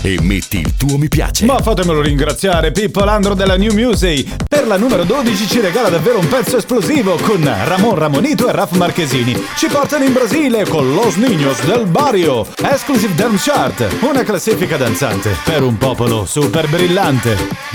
e metti il tuo mi piace. Ma fatemelo ringraziare, Pippo Landro della New Music. Per la numero 12 ci regala davvero un pezzo esplosivo con Ramon Ramonito e Raf Marchesini. Ci portano in Brasile con Los Niños del Barrio. Exclusive Dance Chart, una classifica danzante per un popolo super brillante.